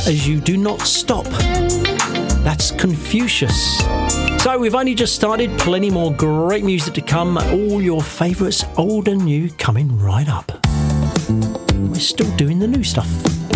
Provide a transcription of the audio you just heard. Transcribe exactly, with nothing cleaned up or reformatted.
as you do not stop. That's Confucius. So we've only just started, plenty more great music to come, all your favourites, old and new, coming right up. We're still doing the new stuff.